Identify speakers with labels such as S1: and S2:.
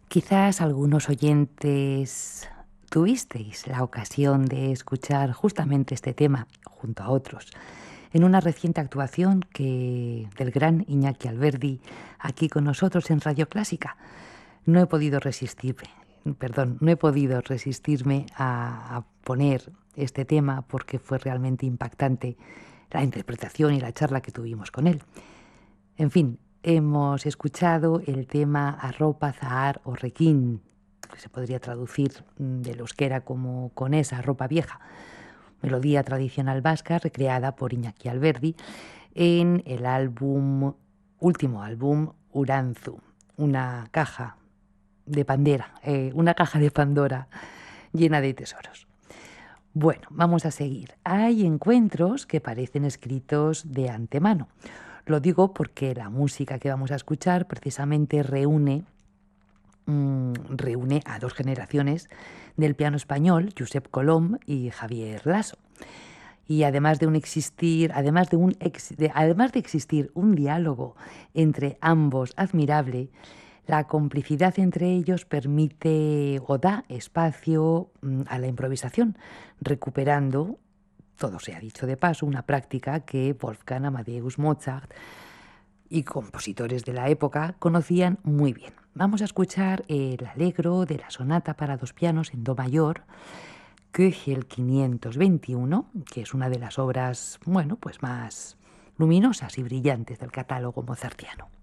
S1: Quizás algunos oyentes tuvisteis la ocasión de escuchar justamente este tema junto a otros en una reciente actuación del gran Iñaki Alberdi aquí con nosotros en Radio Clásica. No he podido resistirme a poner este tema porque fue realmente impactante la interpretación y la charla que tuvimos con él. En fin, hemos escuchado el tema Arropa, Zahar o Requín, que se podría traducir del euskera como con esa ropa vieja, melodía tradicional vasca recreada por Iñaki Alberdi en el último álbum Uranzu, una caja de Pandora llena de tesoros. Bueno, vamos a seguir. Hay encuentros que parecen escritos de antemano. Lo digo porque la música que vamos a escuchar precisamente reúne a dos generaciones del piano español, Josep Colom y Javier Lasso. Y además de existir un diálogo entre ambos admirable, la complicidad entre ellos permite o da espacio a la improvisación, recuperando, todo se ha dicho de paso, una práctica que Wolfgang Amadeus Mozart y compositores de la época conocían muy bien. Vamos a escuchar el allegro de la sonata para dos pianos en do mayor, Köchel 521, que es una de las obras, más luminosas y brillantes del catálogo mozartiano.